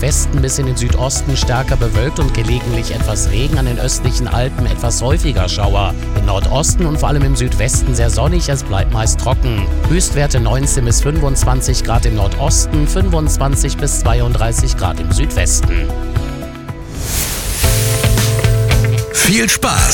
Nordwesten bis in den Südosten stärker bewölkt und gelegentlich etwas Regen, an den östlichen Alpen etwas häufiger Schauer. Im Nordosten und vor allem im Südwesten sehr sonnig, es bleibt meist trocken. Höchstwerte 19 bis 25 Grad im Nordosten, 25 bis 32 Grad im Südwesten. Viel Spaß